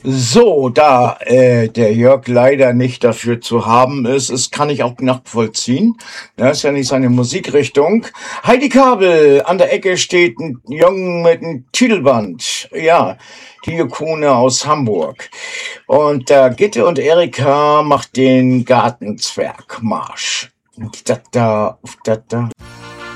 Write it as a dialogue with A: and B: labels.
A: So, da der Jörg leider nicht dafür zu haben ist, das kann ich auch nachvollziehen. Das ist ja nicht seine Musikrichtung. Heidi Kabel, an der Ecke steht ein Jungen mit einem Titelband. Ja, die Ikone aus Hamburg. Und Gitte und Erika macht den Gartenzwergmarsch. Da, da, da, da.